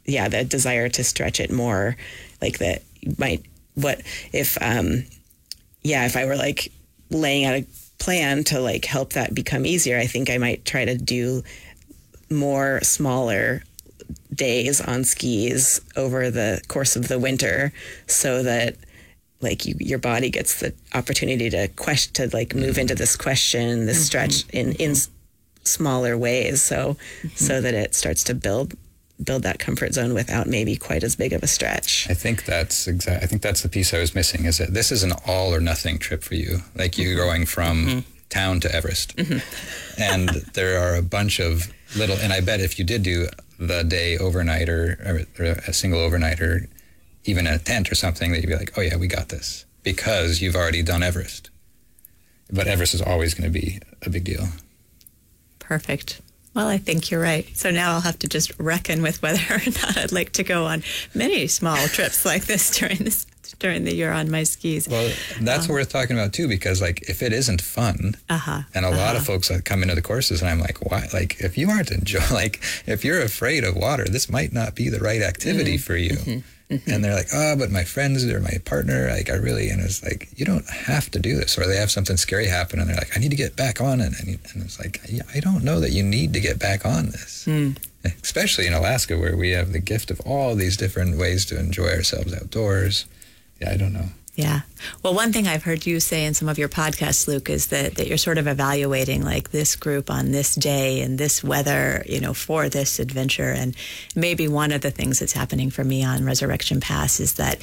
the desire to stretch it more, like that might, what if, if I were like laying out a plan to like help that become easier, I think I might try to do more smaller days on skis over the course of the winter, so that like your body gets the opportunity to like move into this this stretch in smaller ways, so that it starts to build that comfort zone without maybe quite as big of a stretch. I think that's the piece I was missing, is that this is an all or nothing trip for you. Like you're going from town to Everest. And there are a bunch of little, and I bet if you did do the day overnight or a single overnight or even a tent or something, that you'd be like, oh yeah, we got this, because you've already done Everest. But Everest is always going to be a big deal. Perfect. Well, I think you're right. So now I'll have to just reckon with whether or not I'd like to go on many small trips like this during the year on my skis. Well, that's what we're talking about too, because like if it isn't fun, and a lot of folks that come into the courses, and I'm like, why? Like if you aren't if you're afraid of water, this might not be the right activity for you. And they're like, oh, but my friends or my partner, like and it's like, you don't have to do this. Or they have something scary happen and they're like, I need to get back on it. And it's like, I don't know that you need to get back on this. Especially in Alaska, where we have the gift of all these different ways to enjoy ourselves outdoors. Yeah, I don't know. Yeah. Well, one thing I've heard you say in some of your podcasts, Luke, is that you're sort of evaluating like this group on this day and this weather, for this adventure. And maybe one of the things that's happening for me on Resurrection Pass is that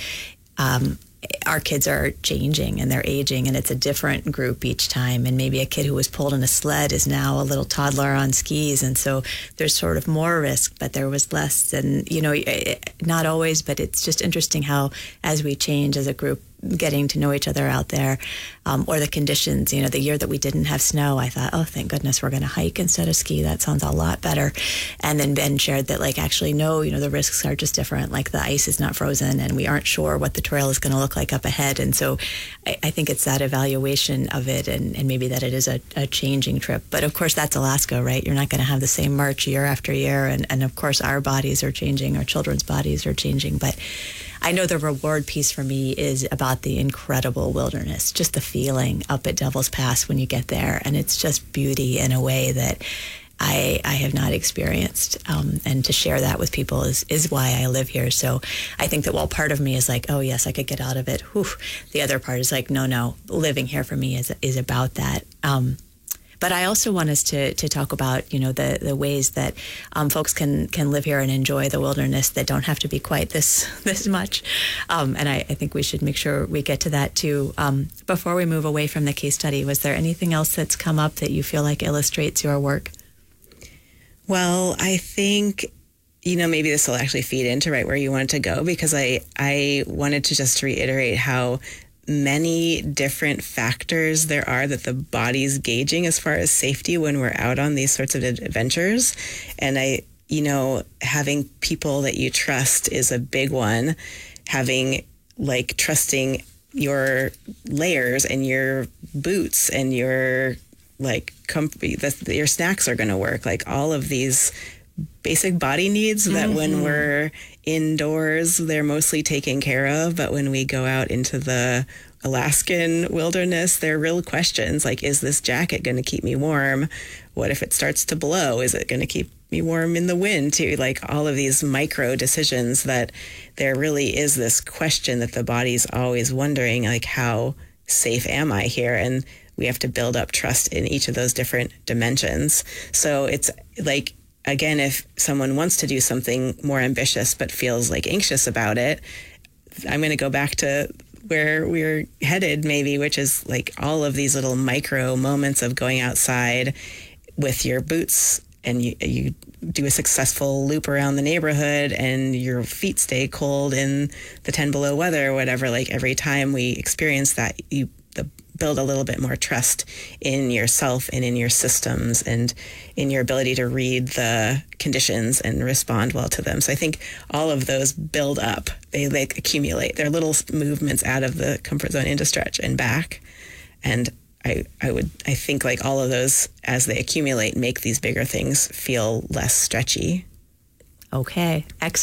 our kids are changing and they're aging, and it's a different group each time. And maybe a kid who was pulled in a sled is now a little toddler on skis. And so there's sort of more risk, but there was less. And, not always, but it's just interesting how as we change as a group, getting to know each other out there, or the conditions. The year that we didn't have snow, I thought, oh, thank goodness we're going to hike instead of ski. That sounds a lot better. And then Ben shared that, like, actually, no, the risks are just different. Like the ice is not frozen and we aren't sure what the trail is going to look like up ahead. And so I think it's that evaluation of it, and maybe that it is a changing trip. But of course, that's Alaska, right? You're not going to have the same march year after year. And of course, our bodies are changing, our children's bodies are changing. But I know the reward piece for me is about the incredible wilderness, just the feeling up at Devil's Pass when you get there. And it's just beauty in a way that I have not experienced. And to share that with people is why I live here. So I think that while part of me is like, oh, yes, I could get out of it. Whew. The other part is like, no, living here for me is about that. But I also want us to talk about, the ways that folks can live here and enjoy the wilderness that don't have to be quite this much. And I think we should make sure we get to that too. Before we move away from the case study, was there anything else that's come up that you feel like illustrates your work? Well, I think, maybe this will actually feed into right where you wanted to go, because I wanted to just reiterate how many different factors there are that the body's gauging as far as safety when we're out on these sorts of adventures. And having people that you trust is a big one. Having trusting your layers and your boots and your your snacks are going to work. Like all of these basic body needs that when we're indoors, they're mostly taken care of. But when we go out into the Alaskan wilderness, they're real questions like, is this jacket going to keep me warm? What if it starts to blow? Is it going to keep me warm in the wind too? Like all of these micro decisions, that there really is this question that the body's always wondering, like, how safe am I here? And we have to build up trust in each of those different dimensions. So it's like, again, if someone wants to do something more ambitious but feels anxious about it, I'm going to go back to where we're headed maybe, which is all of these little micro moments of going outside with your boots, and you do a successful loop around the neighborhood and your feet stay cold in the 10 below weather or whatever. Every time we experience that, you build a little bit more trust in yourself and in your systems and in your ability to read the conditions and respond well to them. So I think all of those build up. They accumulate. They're little movements out of the comfort zone into stretch and back. And I think all of those, as they accumulate, make these bigger things feel less stretchy. Okay. Excellent.